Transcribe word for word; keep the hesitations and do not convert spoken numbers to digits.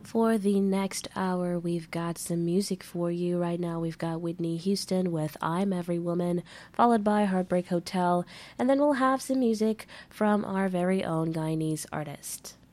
For the next hour, we've got some music for you. Right now, we've got Whitney Houston with I'm Every Woman, followed by Heartbreak Hotel, and then we'll have some music from our very own Guyanese artist.